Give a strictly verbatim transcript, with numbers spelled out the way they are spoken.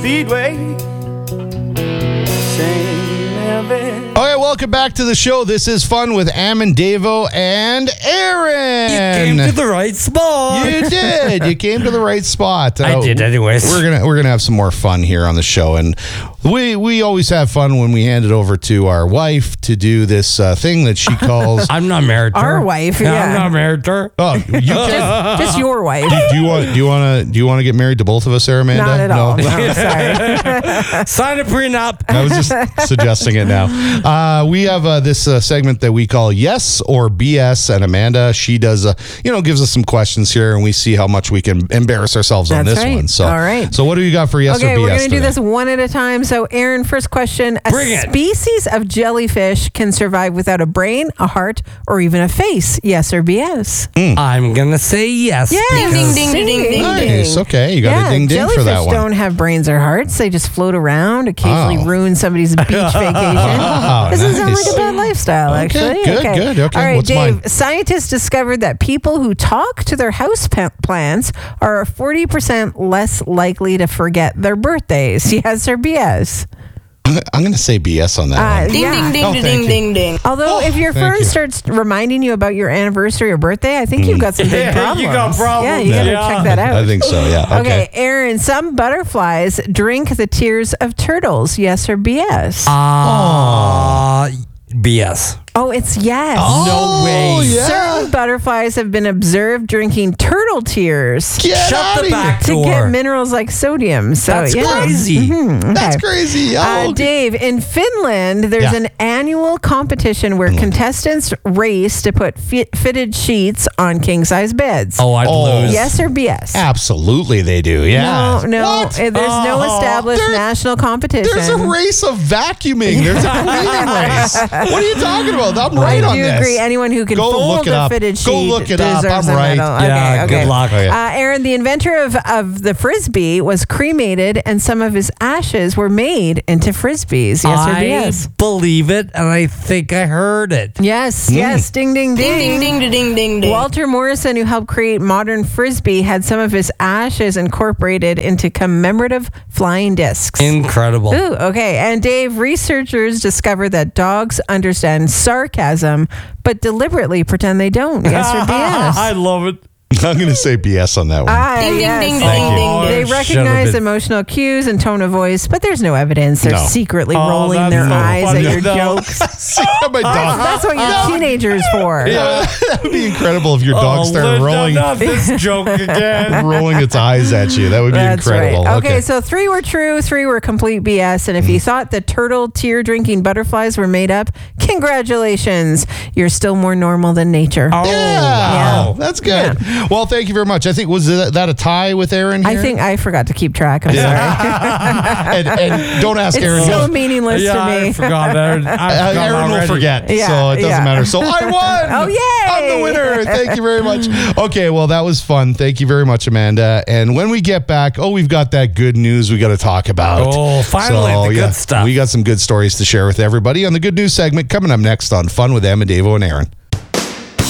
Speedway. Okay, welcome back to the show. This is Fun with Am, Davo, and Aaron. You came to the right spot. You did. You came to the right spot. I Uh, did anyways. We're gonna we're gonna have some more fun here on the show, and we we always have fun when we hand it over to our wife to do this uh, thing that she calls. I'm not married to her. Our wife, yeah. I'm not married to her. Oh, you can, Just, just your wife. do you want do you want to do you want to get married to both of us, Sarah Amanda? Not at No? all. No, sorry. Sign a prenup. I was just suggesting it now. Uh, we have uh, this uh, segment that we call Yes or B S, and Amanda, she does, uh, you know, gives us some questions here, and we see how much we can embarrass ourselves on That's this right. one. So, All right. So, what do you got for Yes Okay, or B S? we're going to do today? this one at a time. So, Aaron, first question. A Bring it. species of jellyfish can survive without a brain, a heart, or even a face. Yes or B S? I'm going to say yes. Yes. because- ding, ding, ding, ding. Nice. Okay, you got Yeah, a ding ding jellyfish for that one. don't have brains or hearts. They just float around, occasionally Oh. ruin somebody's beach vacation. Wow, Doesn't sound nice. like a bad lifestyle, Okay, actually. good, good. Okay, All right, what's Dave. mine? Scientists discovered that people who talk to their house pa- plants are forty percent less likely to forget their birthdays. Yes or B S? I'm, I'm going to say B S on that Uh, one. Ding, yeah. ding, ding, Oh, ding, thank ding, you. ding, ding. Although, Oh, if your thank phone you. starts reminding you about your anniversary or birthday, I think you've got some big Yeah, problems. you got problems. Yeah, you got to Yeah. check that out. I think so, yeah. Okay. Okay, Aaron, some butterflies drink the tears of turtles. Yes or B S? Uh, B S. oh, it's yes. No way. yeah. Certain butterflies have been observed drinking turtle tears Get Shut outta the here. back to door. get minerals like sodium. So That's yeah. crazy. Mhm, That's okay. crazy. Oh, Uh, okay. Dave, in Finland, there's Yeah. an annual competition where contestants race to put fit- fitted sheets on king-size beds. Oh, I'd Oh. lose. Yes or B S? Absolutely, they do. Yeah. No, no. What? uh, There's no Oh. established There- national competition. There's a race of vacuuming. There's a cleaning race. What are you talking about? I'm right I on do this. agree. Anyone who can Go fold look it a up. fitted Go sheet look it up. deserves I'm a right. medal. Yeah, okay, good okay. luck. Oh, yeah. Uh, Aaron, the inventor of, of the Frisbee, was cremated and some of his ashes were made into Frisbees. Yes or I B S? believe it, and I think I heard it. Yes, yes. Ding, ding, ding. Ding, ding, ding, ding, ding, ding. Walter Morrison, who helped create modern Frisbee, had some of his ashes incorporated into commemorative flying discs. Incredible. Ooh, okay. And Dave, researchers discovered that dogs understand sarcasm, but deliberately pretend they don't. Yes or B S? I love it. I'm going to say B S on that one. Ah, Ding, ding, yes. ding, Thank ding, you. ding, They ding. Should've recognize been- emotional cues and tone of voice, but there's no evidence. They're No. secretly Oh, rolling that's their so eyes funny, at your though. jokes. See, my dog. That's what your teenager's for. Yeah, that would be incredible if your dog Oh, started Linda, rolling, not this joke again. rolling its eyes at you. That would be That's incredible. right. Okay, so three were true, three were complete B S. And if Mm-hmm. you thought the turtle tear drinking butterflies were made up, congratulations. You're still more normal than nature. Oh, yeah, wow. that's good. Well, thank you very much. I think was that, that a tie with Aaron here? I think I forgot to keep track. I'm sorry. and, and don't ask It's Aaron. so Don't- meaningless Yeah, to me. I forgot. I, I Uh, forgot Aaron will already. forget, Yeah, so it doesn't yeah. matter. So I won. Oh, yay. I'm the winner. Thank you very much. Okay, well, that was fun. Thank you very much, Amanda. And when we get back, oh, we've got that good news we got to talk about. Oh, finally, So, the yeah, good stuff. We got some good stories to share with everybody on the good news segment coming up next on Fun with Em and Davo and Aaron.